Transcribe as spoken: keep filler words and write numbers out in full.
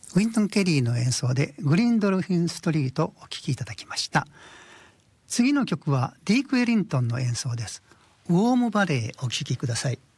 ウィントン・ケリーの演奏でグリーンドルフィン・ストリートをお聴きいただきました。次の曲はディーク・エリントンの演奏です。ウォーム・バレーお聴きください。